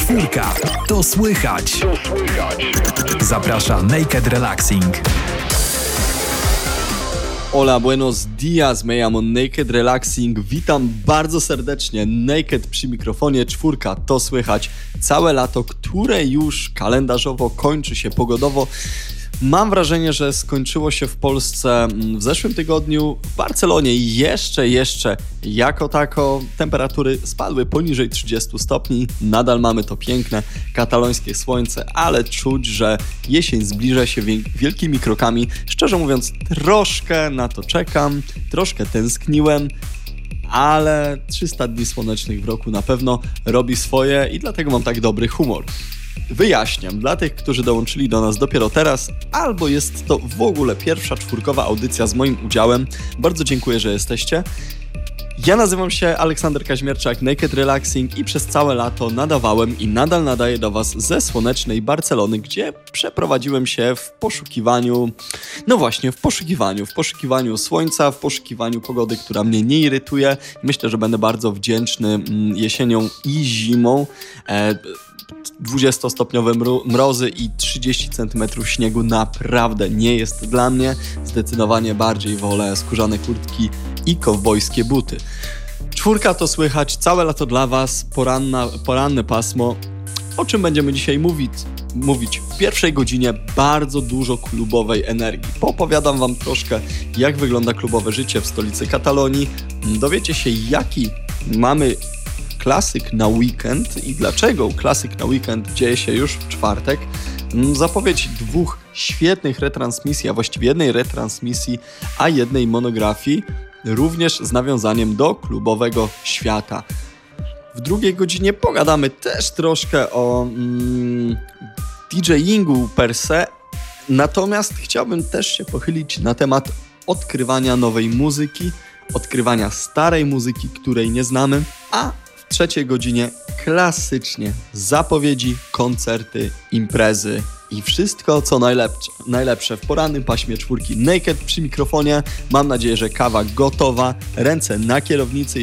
Czwórka, to słychać. Zaprasza Naked Relaxing. Hola, buenos dias, me llamo Naked Relaxing. Witam bardzo serdecznie. Naked przy mikrofonie, Czwórka, to słychać. Całe lato, które już kalendarzowo kończy się pogodowo. Mam wrażenie, że skończyło się w Polsce w zeszłym tygodniu. W Barcelonie jeszcze jako tako temperatury spadły poniżej 30 stopni. Nadal mamy to piękne katalońskie słońce, ale czuć, że jesień zbliża się wielkimi krokami. Szczerze mówiąc, troszkę na to czekam, troszkę tęskniłem, ale 300 dni słonecznych w roku na pewno robi swoje i dlatego mam tak dobry humor. Wyjaśniam, dla tych, którzy dołączyli do nas dopiero teraz, albo jest to w ogóle pierwsza czwórkowa audycja z moim udziałem. Bardzo dziękuję, że jesteście. Ja nazywam się Aleksander Kaźmierczak, Naked Relaxing i przez całe lato nadawałem i nadal nadaję do Was ze słonecznej Barcelony, gdzie przeprowadziłem się w poszukiwaniu, w poszukiwaniu słońca, w poszukiwaniu pogody, która mnie nie irytuje. Myślę, że będę bardzo wdzięczny jesienią i zimą. 20-stopniowe mrozy i 30 cm śniegu naprawdę nie jest dla mnie. Zdecydowanie bardziej wolę skórzane kurtki i kowbojskie buty. Czwórka to słychać, całe lato dla Was, poranne pasmo. O czym będziemy dzisiaj mówić? W pierwszej godzinie bardzo dużo klubowej energii. Poopowiadam Wam troszkę, jak wygląda klubowe życie w stolicy Katalonii. Dowiecie się, jaki mamy klasyk na weekend i dlaczego klasyk na weekend dzieje się już w czwartek. Zapowiedź dwóch świetnych retransmisji, a właściwie jednej retransmisji, a jednej monografii, również z nawiązaniem do klubowego świata. W drugiej godzinie pogadamy też troszkę o DJingu per se, natomiast chciałbym też się pochylić na temat odkrywania nowej muzyki, odkrywania starej muzyki, której nie znamy, a w trzeciej godzinie klasycznie zapowiedzi, koncerty, imprezy i wszystko co najlepsze w porannym paśmie czwórki. Naked przy mikrofonie. Mam nadzieję, że kawa gotowa, ręce na kierownicy.